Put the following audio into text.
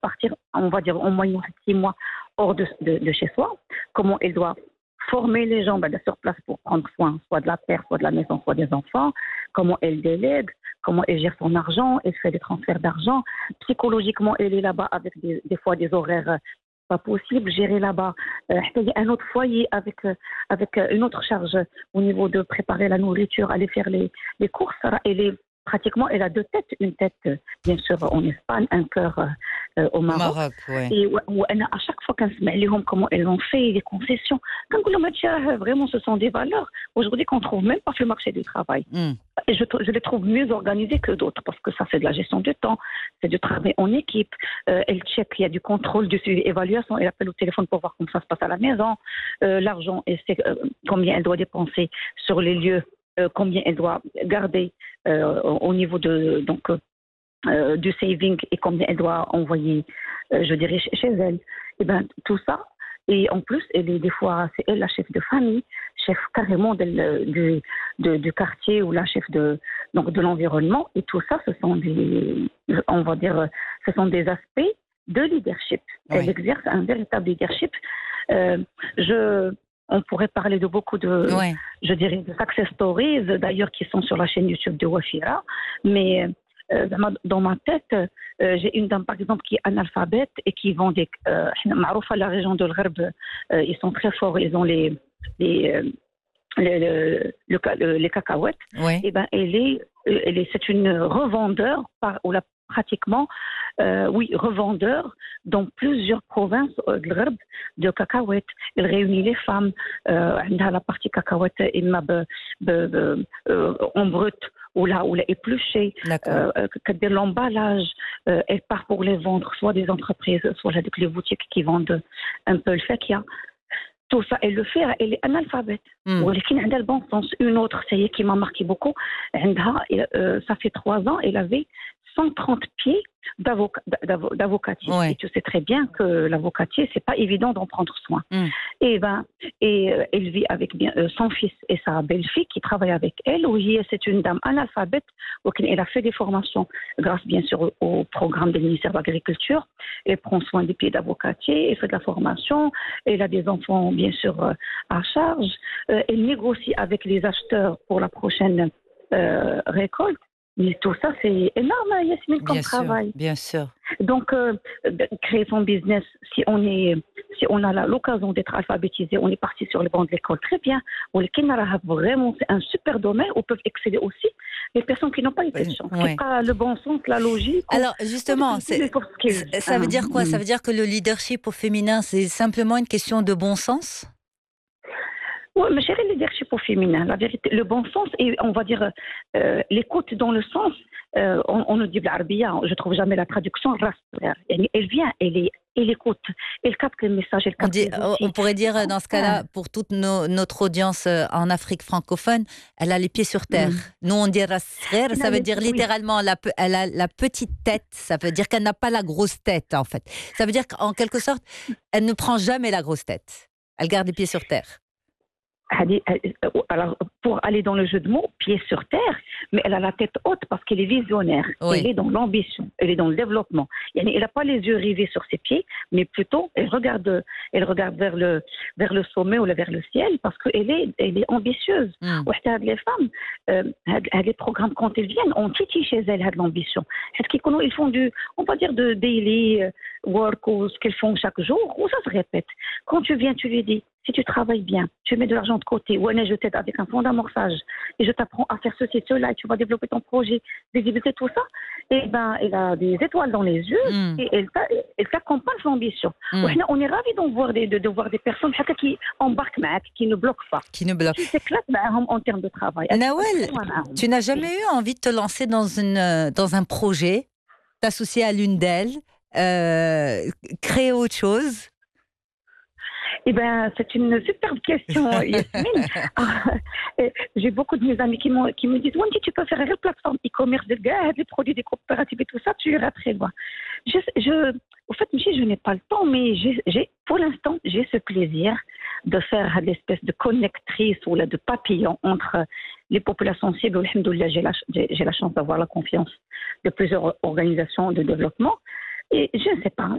partir, on va dire, en moyenne 6 mois hors de chez soi, comment elle doit former les gens sur place pour prendre soin, soit de la terre, soit de la maison, soit des enfants, comment elle délègue, comment elle gère son argent, elle fait des transferts d'argent. Psychologiquement, elle est là-bas avec des fois des horaires pas possibles, gérer là-bas un autre foyer avec une autre charge au niveau de préparer la nourriture, aller faire les courses. Elle est pratiquement, elle a 2 têtes, une tête bien sûr en Espagne, un cœur au Au Maroc. Maroc, ouais. Et à chaque fois qu'on se met comment elles ont fait, les concessions, quand vraiment ce sont des valeurs aujourd'hui qu'on trouve même pas sur le marché du travail. Mm. Et je les trouve mieux organisées que d'autres parce que ça c'est de la gestion du temps, c'est du travail en équipe. Elle check, il y a du contrôle, du suivi, évaluation. Elle appelle au téléphone pour voir comment ça se passe à la maison. L'argent, elle sait combien elle doit dépenser sur les lieux, combien elle doit garder au niveau de du saving et combien elle doit envoyer, je dirais, chez elle. Et ben tout ça. Et en plus, des fois, c'est elle la chef de famille, chef carrément du quartier ou la chef de l'environnement. Et tout ça, ce sont on va dire, ce sont des aspects de leadership. Elle exerce un véritable leadership. On pourrait parler de beaucoup je dirais, de success stories, d'ailleurs, qui sont sur la chaîne YouTube de Wafira. Mais dans ma tête, j'ai une dame, par exemple, qui est analphabète et qui vend معروفة la région de l'Gharb, ils sont très forts, ils ont les cacahuètes. Ouais. Et ben, c'est une revendeur pratiquement, revendeur dans plusieurs provinces de l'Gharb de cacahuètes. Elle réunit les femmes, la partie cacahuètes en brut ou là épluchée, l'emballage, elle part pour les vendre, soit des entreprises, soit avec les boutiques qui vendent un peu le fakia. Tout ça, elle le fait, elle est analphabète. ولكن عندها le bon sens. Une autre, ça y est, qui m'a marqué beaucoup, ça fait 3 ans, elle avait 130 pieds d'avocatier. Ouais. Et tu sais très bien que l'avocatier, c'est pas évident d'en prendre soin. Et elle vit avec son fils et sa belle-fille qui travaillent avec elle. Oui, c'est une dame analphabète. Elle a fait des formations grâce bien sûr au programme du ministère de l'Agriculture. Elle prend soin des pieds d'avocatier, elle fait de la formation, elle a des enfants bien sûr à charge. Elle négocie avec les acheteurs pour la prochaine récolte. Mais tout ça, c'est énorme, Yasmine, comme travail. Bien sûr. Donc, créer son business, si on a l'occasion d'être alphabétisé, on est parti sur les bancs de l'école, très bien. Vraiment, c'est un super domaine où peuvent exceller aussi les personnes qui n'ont pas été de chance. Ouais. Pas le bon sens, la logique. Alors, justement, ça veut dire quoi? Ça veut dire que le leadership au féminin, c'est simplement une question de bon sens? Oui, mais chérie, le leadership au féminin, la vérité, le bon sens et on va dire l'écoute dans le sens, on nous dit l'arabia, je trouve jamais la traduction, elle vient, elle écoute, elle capte le message, elle capte on pourrait dire dans ce cas-là, pour toute notre audience en Afrique francophone, elle a les pieds sur terre. Nous on dit rasrer, ça veut dire littéralement elle a la petite tête, ça veut dire qu'elle n'a pas la grosse tête en fait. Ça veut dire qu'en quelque sorte, elle ne prend jamais la grosse tête. Elle garde les pieds sur terre. Alors, pour aller dans le jeu de mots, pied sur terre, mais elle a la tête haute parce qu'elle est visionnaire. Oui. Elle est dans l'ambition, elle est dans le développement. Elle n'a pas les yeux rivés sur ses pieds, mais plutôt elle regarde vers le sommet ou vers le ciel parce qu'elle est ambitieuse. Les femmes, les programmes quand elles viennent, on titille chez elles l'ambition. Ils font on va dire de daily work ou ce qu'elles font chaque jour, ou ça se répète. Quand tu viens, tu lui dis, si tu travailles bien, tu mets de l'argent de côté, ou je t'aide avec un fonds d'amorçage, et je t'apprends à faire ceci, cela, et tu vas développer ton projet, visibilité, tout ça, et elle a des étoiles dans les yeux, et elle t'accompagne son ambition. On est ravis de voir des personnes qui embarquent, qui ne bloquent pas. Qui ne bloquent. Qui s'éclatent en termes de travail. Nawel, tu n'as jamais eu envie de te lancer dans un projet, t'associer à l'une d'elles, créer autre chose? Eh bien, c'est une superbe question, Yasmine. J'ai beaucoup de mes amis qui me disent, Wendy, tu peux faire une plateforme e-commerce de gars, des produits des coopératives et tout ça, tu iras très loin. Au fait, je n'ai pas le temps, mais pour l'instant, j'ai ce plaisir de faire l'espèce de connectrice ou de papillon entre les populations cibles. Alhamdoulilah, j'ai la chance d'avoir la confiance de plusieurs organisations de développement. Et je ne sais pas,